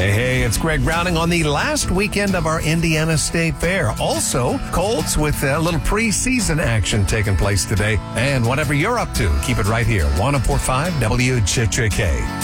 Hey, it's Greg Browning on the last weekend of our Indiana State Fair. Also, Colts with a little preseason action taking place today. And whatever you're up to, keep it right here. 104.5 WJJK.